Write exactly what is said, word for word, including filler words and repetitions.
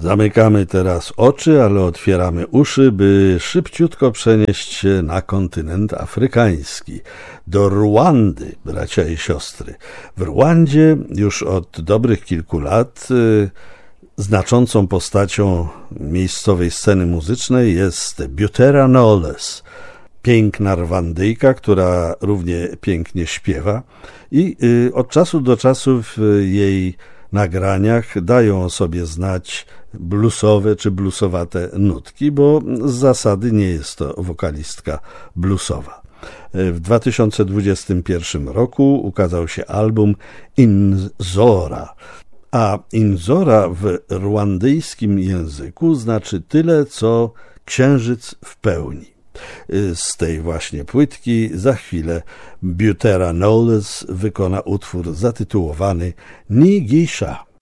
Zamykamy teraz oczy, ale otwieramy uszy, by szybciutko przenieść się na kontynent afrykański, do Rwandy, bracia i siostry. W Rwandzie już od dobrych kilku lat y, znaczącą postacią miejscowej sceny muzycznej jest Butera Knowless, piękna Rwandyjka, która równie pięknie śpiewa i y, od czasu do czasu w jej nagraniach dają o sobie znać bluesowe czy bluesowate nutki, bo z zasady nie jest to wokalistka bluesowa. W dwa tysiące dwudziestym pierwszym roku ukazał się album Inzora, a Inzora w rwandyjskim języku znaczy tyle, co księżyc w pełni. Z tej właśnie płytki za chwilę Butera Knowless wykona utwór zatytułowany Nigisha.